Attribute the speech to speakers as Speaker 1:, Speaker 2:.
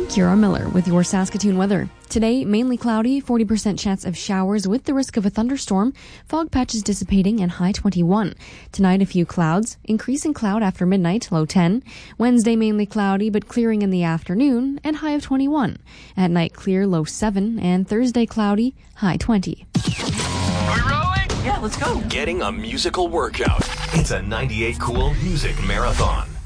Speaker 1: Kira Miller with your Saskatoon weather. Today, mainly cloudy, 40% chance of showers with the risk of a thunderstorm, fog patches dissipating and high 21. Tonight, a few clouds, increasing cloud after midnight, low 10. Wednesday, mainly cloudy but clearing in the afternoon and high of 21. At night, clear, low 7, and Thursday, cloudy, high 20.
Speaker 2: Are we rolling?
Speaker 3: Yeah, let's go.
Speaker 4: Getting a musical workout. It's a 98 Cool Music Marathon.